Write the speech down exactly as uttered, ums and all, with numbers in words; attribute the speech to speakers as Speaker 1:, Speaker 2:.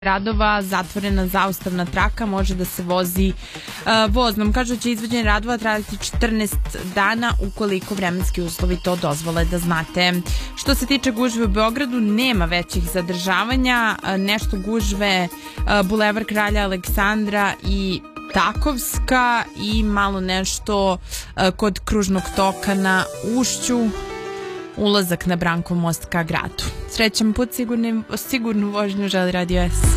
Speaker 1: radova, zatvorena zaustavna traka, može da se vozi uh, voznom. Kažu će izvođenje radova trajati četrnaest dana ukoliko vremenski uslovi to dozvole, da znate. Što se tiče gužve u Beogradu, nema većih zadržavanja, uh, nešto gužve uh, Bulevar Kralja Aleksandra i Takovska i malo nešto uh, kod kružnog toka na Ušću, ulazak na Brankov most ka gradu. Srećan put, sigurnu vožnju želi Radio S.